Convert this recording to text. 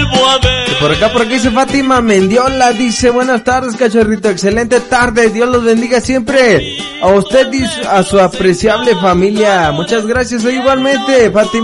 Por acá dice Fátima Mendiola, dice, buenas tardes, cachorrito, excelente tarde, Dios los bendiga siempre, a usted y a su apreciable familia, muchas gracias, igualmente, Fátima.